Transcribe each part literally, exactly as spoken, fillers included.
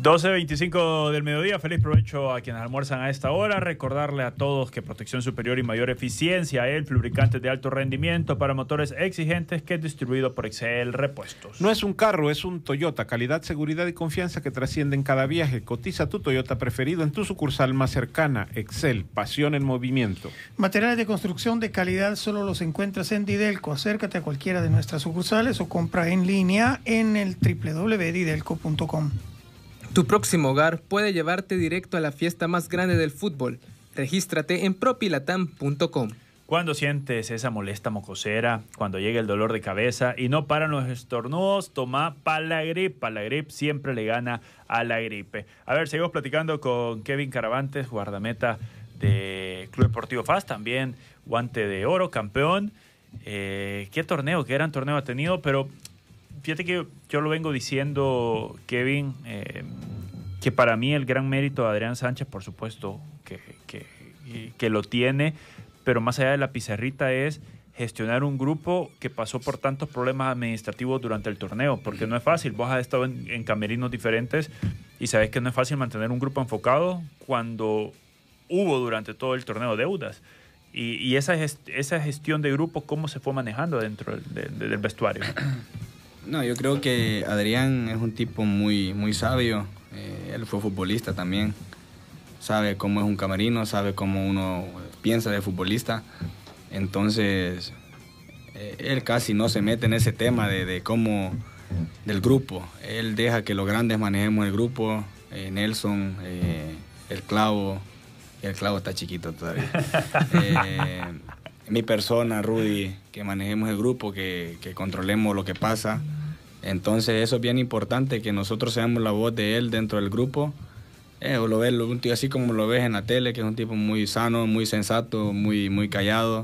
doce veinticinco del mediodía, feliz provecho a quienes almuerzan a esta hora. Recordarle a todos que protección superior y mayor eficiencia, el lubricante de alto rendimiento para motores exigentes, que es distribuido por Excel Repuestos. No es un carro, es un Toyota. Calidad, seguridad y confianza que trasciende en cada viaje. Cotiza tu Toyota preferido en tu sucursal más cercana. Excel, pasión en movimiento. Materiales de construcción de calidad solo los encuentras en Didelco. Acércate a cualquiera de nuestras sucursales o compra en línea en el doble u doble u doble u punto didelco punto com. Tu próximo hogar puede llevarte directo a la fiesta más grande del fútbol. Regístrate en propilatam punto com. Cuando sientes esa molesta mocosera, cuando llega el dolor de cabeza y no paran los estornudos, toma Palagrip. Palagrip siempre le gana a la gripe. A ver, seguimos platicando con Kevin Caravantes, guardameta de Club Deportivo F A S, también guante de oro, campeón. Eh, ¿Qué torneo, qué gran torneo ha tenido? Pero fíjate que yo lo vengo diciendo, Kevin, eh, que para mí el gran mérito de Adrián Sánchez, por supuesto, que, que, que lo tiene, pero más allá de la pizarrita es gestionar un grupo que pasó por tantos problemas administrativos durante el torneo, porque no es fácil. Vos has estado en, en camerinos diferentes y sabés que no es fácil mantener un grupo enfocado cuando hubo durante todo el torneo deudas. Y, y esa, gest, esa gestión de grupo, ¿cómo se fue manejando dentro del, de, del vestuario? No, yo creo que Adrián es un tipo muy, muy sabio. Eh, él fue futbolista también. Sabe cómo es un camerino, sabe cómo uno piensa de futbolista. Entonces, eh, él casi no se mete en ese tema de, de cómo, del grupo. Él deja que los grandes manejemos el grupo. Eh, Nelson, eh, el Clavo. El Clavo está chiquito todavía. Eh, mi persona, Rudy, que manejemos el grupo, que, que controlemos lo que pasa. Entonces eso es bien importante, que nosotros seamos la voz de él dentro del grupo. Eh, o lo ves, un tío así como lo ves en la tele, que es un tipo muy sano, muy sensato, muy, muy callado,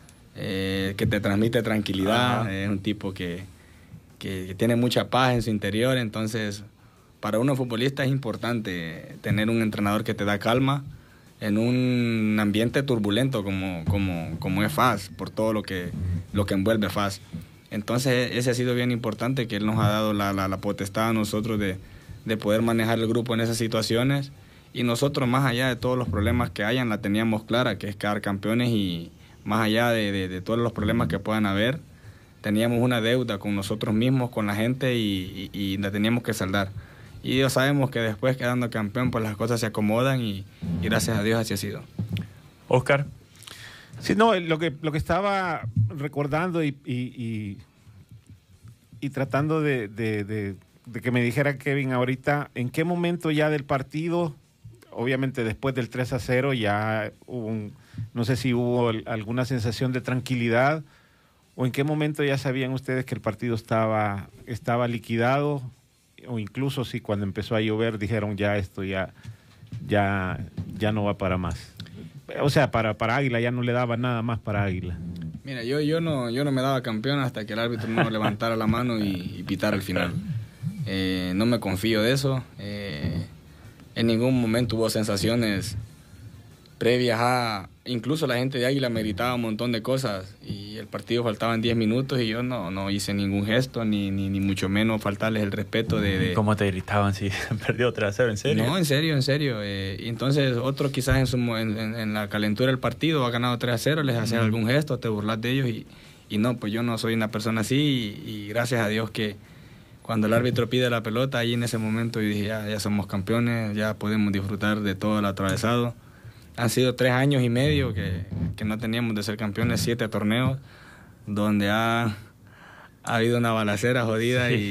eh, que te transmite tranquilidad. Es un tipo que, que, que tiene mucha paz en su interior. Entonces, para uno futbolista es importante tener un entrenador que te da calma en un ambiente turbulento como, como, como es F A S, por todo lo que, lo que envuelve F A S. Entonces ese ha sido bien importante, que él nos ha dado la, la, la potestad a nosotros de, de poder manejar el grupo en esas situaciones, y nosotros, más allá de todos los problemas que hayan, la teníamos clara, que es quedar campeones, y más allá de, de, de todos los problemas que puedan haber, teníamos una deuda con nosotros mismos, con la gente, y, y, y la teníamos que saldar. Y ya sabemos que después, quedando campeón, pues las cosas se acomodan, y, y gracias a Dios así ha sido. Oscar. Sí, no, lo que, lo que estaba recordando y, y, y, y tratando de, de, de, de que me dijera Kevin ahorita, ¿en qué momento ya del partido, obviamente después del tres a cero, ya hubo un, no sé si hubo alguna sensación de tranquilidad, o en qué momento ya sabían ustedes que el partido estaba, estaba liquidado, o incluso si cuando empezó a llover dijeron ya esto ya, ya, ya no va para más? O sea, para, para Águila ya no le daba nada más para Águila. Mira, yo, yo, no, yo no me daba campeón hasta que el árbitro no levantara la mano y, y pitara el final. Eh, no me confío de eso. Eh, en ningún momento hubo sensaciones previas a... Incluso la gente de Águila me gritaba un montón de cosas, y el partido faltaban diez minutos y yo no, no hice ningún gesto, ni, ni, ni mucho menos faltarles el respeto de... de... ¿Cómo te gritaban si perdió tres a cero? ¿En serio? No, en serio, en serio. Eh, entonces otro quizás en, su, en, en, en la calentura del partido ha ganado tres a cero, les hacen mm. algún gesto, te burlas de ellos, y, y no, pues yo no soy una persona así, y, y gracias a Dios que cuando el árbitro pide la pelota, ahí en ese momento yo dije, ya, ya somos campeones, ya podemos disfrutar de todo el atravesado. Han sido tres años y medio que, que no teníamos de ser campeones, siete torneos, donde ha, ha habido una balacera jodida, sí.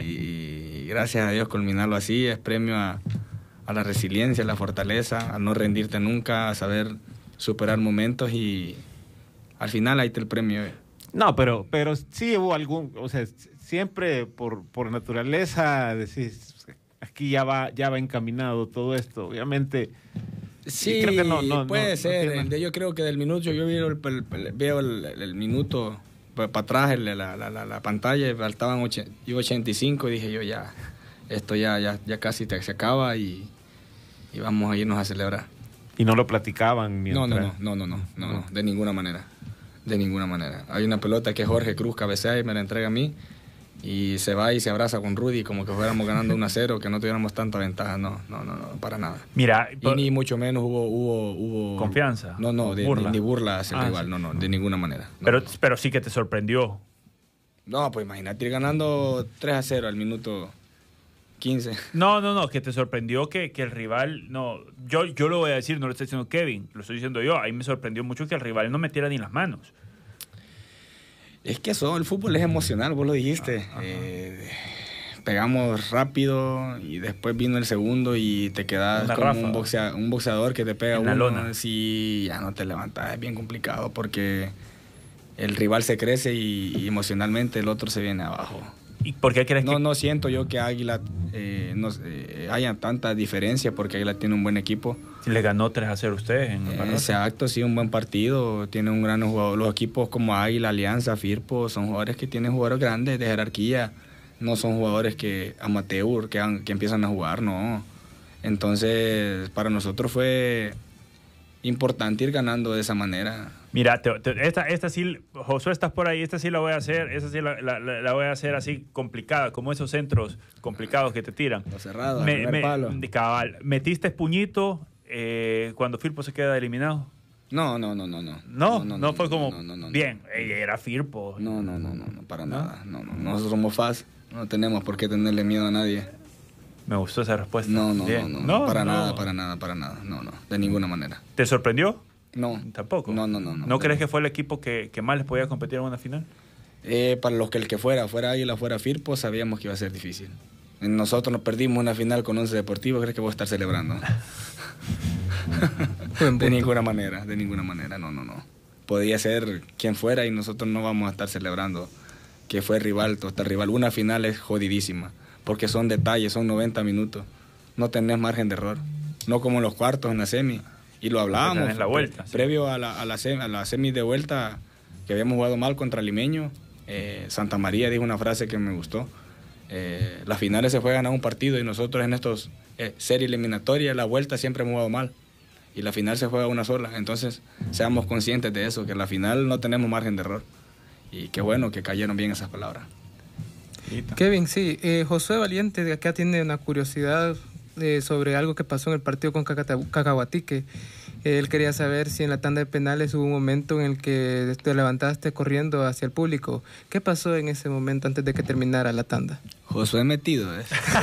y, y gracias a Dios culminarlo así es premio a, a la resiliencia, a la fortaleza, a no rendirte nunca, a saber superar momentos, y al final ahí está el premio. No, pero, pero sí hubo algún, o sea, siempre por, por naturaleza decís, aquí ya va, ya va encaminado todo esto, obviamente. Sí, creo que no, no, puede no, ser. No tiene... Yo creo que del minuto, yo veo el, el, veo el, el minuto para atrás, el, la, la, la, la pantalla, faltaban ochenta y cinco, y dije yo, ya, esto ya, ya, ya casi te, se acaba, y, y vamos a irnos a celebrar. ¿Y no lo platicaban? Mientras... No, no, no, no, no, no, no, de ninguna manera, de ninguna manera. Hay una pelota que Jorge Cruz cabecea y me la entrega a mí, y se va y se abraza con Rudy como que fuéramos ganando uno a cero, que no tuviéramos tanta ventaja. No, no, no, no, para nada. Mira, y ni mucho menos hubo hubo hubo confianza. No, no, de, burla. Ni, ni burla hacia el Ah, rival, sí. no, no, de ninguna manera. No, Pero, no. pero sí que te sorprendió. No, pues imagínate ir ganando tres a cero al minuto quince. No, no, no, que te sorprendió que, que el rival, no, yo, yo lo voy a decir, no lo está diciendo Kevin, lo estoy diciendo yo, ahí me sorprendió mucho que el rival no metiera ni las manos. Es que eso, el fútbol es emocional, vos lo dijiste. Ah, eh, pegamos rápido y después vino el segundo y te quedas Una como rafa. un, boxea, un boxeador que te pega En uno. la lona. Si ya no te levantas, es bien complicado porque el rival se crece y, y emocionalmente el otro se viene abajo. ¿Y por qué crees No, que...? no siento yo que Águila eh, no, eh, haya tanta diferencia porque Águila tiene un buen equipo. Le ganó tres a cero a ustedes en el Barrote. Exacto, sí, un buen partido. Tiene un gran jugador. Los equipos como Águila, Alianza, Firpo, son jugadores que tienen jugadores grandes de jerarquía. No son jugadores que amateur, que, han- que empiezan a jugar, no. Entonces, para nosotros fue importante ir ganando de esa manera. Mira, te- te- esta, esta sí, Josué, estás por ahí, esta sí la voy a hacer, esta sí la, la- la- la voy a hacer así complicada, como esos centros complicados que te tiran. Los cerrados, Me- al primer me- palo. de cabal, ¿metiste puñito eh, cuando Firpo se queda eliminado? No, no, no, no, no. No, no, fue como, no, no, no, no. bien, ella era Firpo. No, no, no, no, no, para nada. No, no, nosotros somos fans, no tenemos por qué tenerle miedo a nadie. Me gustó esa respuesta. No, no, Bien. no, no, para no. nada, para nada, para nada. No, no, de ninguna manera. ¿Te sorprendió? No. Tampoco. No, no, no. ¿No, ¿No crees que fue el equipo que, que más les podía competir en una final? Eh, para los que el que fuera, fuera Águila, fuera Firpo, sabíamos que iba a ser difícil. Nosotros nos perdimos una final con Once Deportivo, ¿crees que voy a estar celebrando? Buen De punto. ninguna manera, de ninguna manera, no, no, no. Podía ser quien fuera y nosotros no vamos a estar celebrando que fue rival, tosta rival. Una final es jodidísima, porque son detalles, son noventa minutos. No tenés margen de error. No como en los cuartos, en la semi. Y lo hablábamos. tenés la vuelta, sí. Previo a la, a, la semi, a la semi de vuelta, que habíamos jugado mal contra Limeño, eh, Santa María dijo una frase que me gustó. Eh, las finales se juegan a un partido y nosotros en estos eh, serie eliminatoria, la vuelta siempre hemos jugado mal. Y la final se juega una sola. Entonces, seamos conscientes de eso, que en la final no tenemos margen de error. Y qué bueno que cayeron bien esas palabras. Kevin, sí, eh, Josué Valiente de acá tiene una curiosidad eh, sobre algo que pasó en el partido con Cacata- Cacahuatique. Él quería saber si en la tanda de penales hubo un momento en el que te levantaste corriendo hacia el público. ¿Qué pasó en ese momento antes de que terminara la tanda? Josué metido, ¿eh?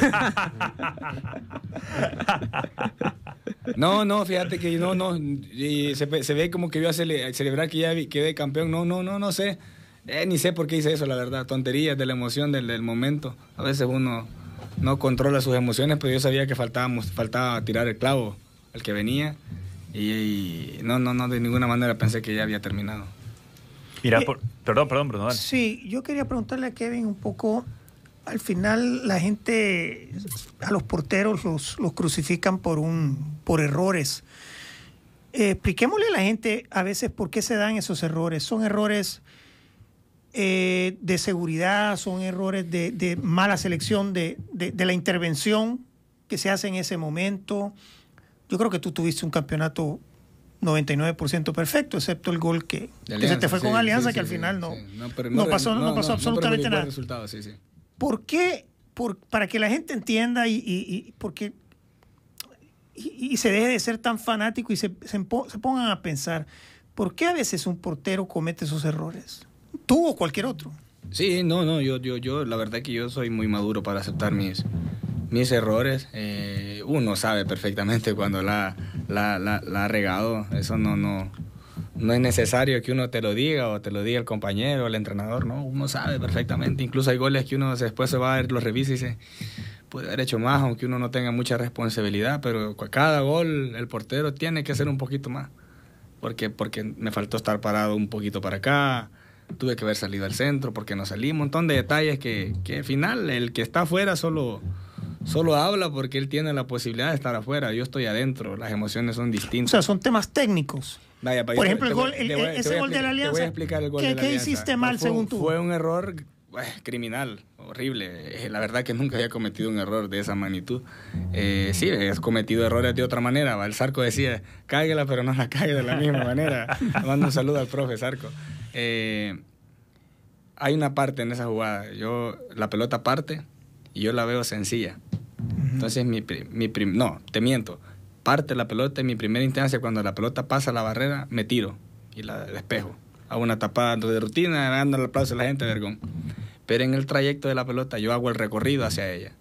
No, no, fíjate que no, no. Y se, se ve como que iba a cele- celebrar que ya vi- quedé campeón. No, no, no, no sé. Eh, ni sé por qué hice eso, la verdad. Tonterías de la emoción del, del momento. A veces uno no controla sus emociones, pero yo sabía que faltábamos, faltaba tirar el clavo, el que venía. Y, y no, no, no, de ninguna manera pensé que ya había terminado. Mira, Eh, por- perdón, perdón, Bruno. dale. Sí, yo quería preguntarle a Kevin un poco, al final la gente, a los porteros los, los crucifican por, un, por errores. Eh, expliquémosle a la gente a veces por qué se dan esos errores. Son errores eh, de seguridad, son errores de, de mala selección de, de, de la intervención que se hace en ese momento. Yo creo que tú tuviste un campeonato noventa y nueve por ciento perfecto, excepto el gol que, De que se te fue sí, con Alianza, sí, que al sí, final sí, no, sí. No, pero no pasó, no, pasó absolutamente pero nada. el resultado, sí, sí. ¿Por qué? Por, para que la gente entienda y, y, y porque y, y se deje de ser tan fanático y se, se, empo- se pongan a pensar, ¿por qué a veces un portero comete esos errores? Tú o cualquier otro. Sí, no, no, yo, yo, yo, la verdad que yo soy muy maduro para aceptar mis, mis errores. Eh, uno sabe perfectamente cuando la, la, la, la ha regado. Eso no, no, no es necesario que uno te lo diga o te lo diga el compañero o el entrenador, ¿no? Uno sabe perfectamente. Incluso hay goles que uno después se va a ver, los revisa y dice, puede haber hecho más, aunque uno no tenga mucha responsabilidad, pero cada gol el portero tiene que hacer un poquito más. Porque, porque me faltó estar parado un poquito para acá, tuve que haber salido al centro porque no salí, un montón de detalles que, que al final el que está afuera solo, solo habla porque él tiene la posibilidad de estar afuera, yo estoy adentro, las emociones son O distintas. sea, son temas técnicos. Vaya, pa, Por yo ejemplo, te- el te gol, voy- el- te voy- te ese voy a gol de la explicar- Alianza, Te voy a explicar el gol ¿qué- de la qué Alianza. hiciste mal, fue, según tú? Fue un error eh, criminal, horrible. Eh, La verdad que nunca había cometido un error de esa magnitud. Eh, sí, he cometido errores de otra manera. va. El Zarco decía, cáguela, pero no la cague de la misma manera. Le mando un saludo al profe Zarco. Eh, hay una parte en esa jugada, yo, la pelota parte y yo la veo sencilla. Uh-huh. Entonces, mi, mi prim, no, te miento, parte la pelota en mi primera instancia, cuando la pelota pasa la barrera, me tiro y la despejo. Hago una tapada de rutina, dando el aplauso a la gente, vergón. Pero en el trayecto de la pelota yo hago el recorrido hacia ella.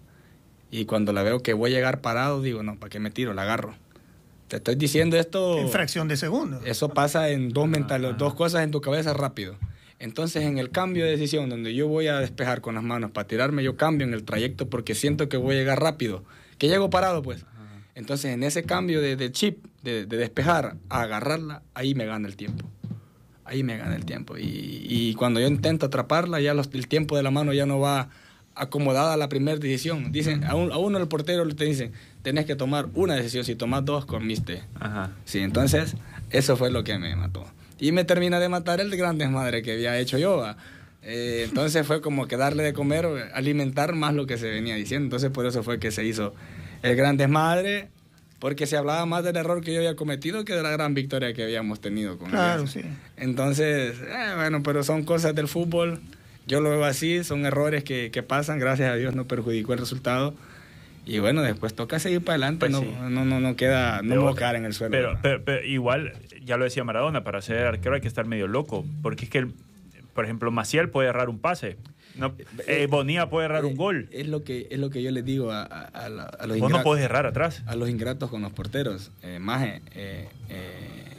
Y cuando la veo que voy a llegar parado, digo, no, ¿para qué me tiro? La agarro. Te estoy diciendo esto... En fracción de segundo. Eso pasa en dos, mental, dos cosas en tu cabeza rápido. Entonces, en el cambio de decisión, donde yo voy a despejar con las manos para tirarme, yo cambio en el trayecto porque siento que voy a llegar rápido. Que llego parado, pues. Entonces, en ese cambio de, de chip, de, de despejar a agarrarla, ahí me gana el tiempo. Ahí me gana el tiempo. Y, y cuando yo intento atraparla, ya los, el tiempo de la mano ya no va acomodada a la primera decisión. Dicen, a, un, a uno el portero te dicen, tenés que tomar una decisión. Si tomás dos, comiste. Ajá. Sí, entonces, eso fue lo que me mató. Y me termina de matar el gran desmadre que había hecho yo. Eh, entonces fue como que darle de comer, alimentar más lo que se venía diciendo. Entonces, por eso fue que se hizo el gran desmadre, porque se hablaba más del error que yo había cometido que de la gran victoria que habíamos tenido con Claro, sí. Entonces, eh, bueno, pero son cosas del fútbol. Yo lo veo así, son errores que, que pasan, gracias a Dios no perjudicó el resultado. Y bueno, después toca seguir para adelante, pues no, sí. no, no, no queda, no me voy a caer en el suelo. Pero, pero, pero igual, ya lo decía Maradona, para ser arquero hay que estar medio loco, porque es que, el, por ejemplo, Maciel puede errar un pase, no, eh, Bonilla puede errar eh, un gol. Es lo que es lo que yo les digo a, a, a, la, a los ingratos. Vos no podés errar atrás. A los ingratos con los porteros. Eh, maje, eh, eh,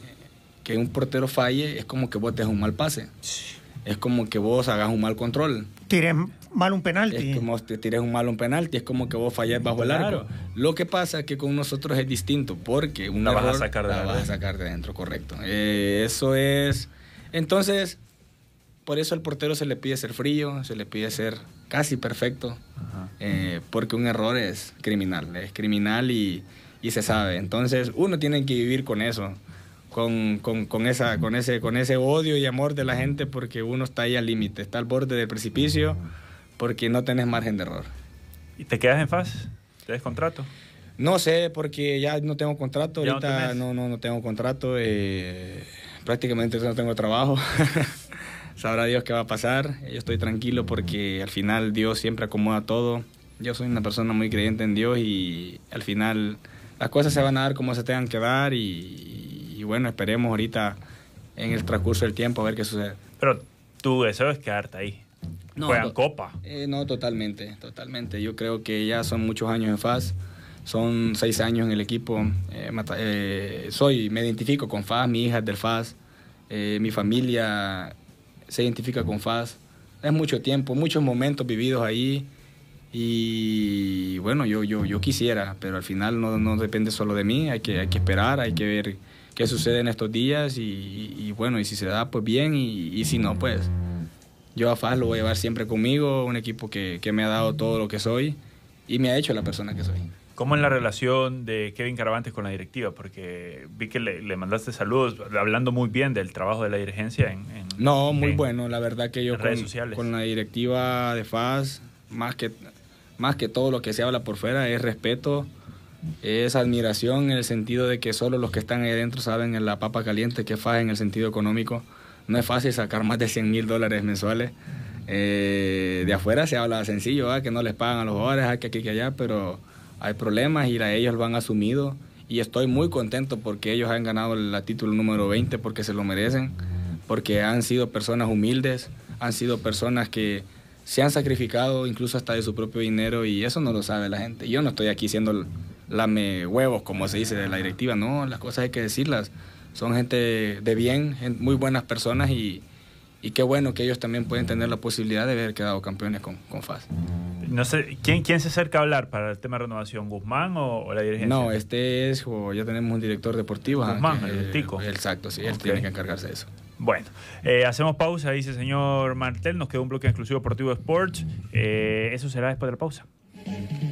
que un portero falle es como que vos te das un mal pase. Sí. Es como que vos hagas un mal control. Tires mal un penalti. Es como te tires un mal un penalti, es como que vos falles bajo claro. el arco. Lo que pasa es que con nosotros es distinto, porque un la error vas a sacar de la vas a sacar de dentro, correcto. Eh, eso es... Entonces, por eso al portero se le pide ser frío, se le pide ser casi perfecto, eh, porque un error es criminal, es criminal y, y se sabe. Entonces, uno tiene que vivir con eso. Con, con, con, esa, con, ese, con ese odio y amor de la gente, porque uno está ahí al límite, está al borde del precipicio, porque no tenés margen de error. ¿Y te quedas en F A S? ¿Tienes contrato? No sé, porque ya no tengo contrato, ahorita no, no, no, no tengo contrato, eh, prácticamente no tengo trabajo. Sabrá Dios qué va a pasar. Yo estoy tranquilo porque al final Dios siempre acomoda todo. Yo soy una persona muy creyente en Dios y al final las cosas se van a dar como se tengan que dar y Y bueno, esperemos ahorita en el transcurso del tiempo a ver qué sucede. Pero tu deseo es quedarte ahí. No, Juegan to- Copa. Eh, no, totalmente, totalmente. Yo creo que ya son muchos años en F A S. Son seis años en el equipo. Eh, mata- eh, soy, me identifico con F A S. Mi hija es del F A S. Eh, mi familia se identifica con F A S. Es mucho tiempo, muchos momentos vividos ahí. Y bueno, yo, yo, yo quisiera, pero al final no, no depende solo de mí. Hay que, hay que esperar, hay que ver qué sucede en estos días y, y, y bueno, y si se da, pues bien, y, y si no, pues yo a F A S lo voy a llevar siempre conmigo, un equipo que, que me ha dado todo lo que soy y me ha hecho la persona que soy. ¿Cómo es la relación de Kevin Caravantes con la directiva? Porque vi que le, le mandaste saludos, hablando muy bien del trabajo de la dirigencia en, en No, muy en, bueno, la verdad que yo con, con la directiva de F A S, más que, más que todo lo que se habla por fuera, es respeto, es admiración en el sentido de que solo los que están ahí adentro saben en la papa caliente que es F A S en el sentido económico. No es fácil sacar más de cien mil dólares mensuales. Eh, de afuera se habla sencillo, ¿eh? Que no les pagan a los jugadores, que aquí que allá, pero hay problemas y la, ellos lo han asumido. Y estoy muy contento porque ellos han ganado el título número veinte, porque se lo merecen, porque han sido personas humildes, han sido personas que se han sacrificado incluso hasta de su propio dinero y eso no lo sabe la gente. Yo no estoy aquí siendo lame huevos, como se dice de la directiva, no, las cosas hay que decirlas. Son gente de bien, gente, muy buenas personas y, y qué bueno que ellos también pueden tener la posibilidad de haber quedado campeones con, con F A S. No sé, ¿quién, ¿quién se acerca a hablar para el tema de renovación? ¿Guzmán o, o la dirigencia? No, este es, o ya tenemos un director deportivo. Guzmán, que, el tico. Eh, exacto, sí, él okay. tiene que encargarse de eso. Bueno, eh, hacemos pausa, dice señor Martel, nos quedó un bloque exclusivo Deportivo Sports, eh, eso será después de la pausa.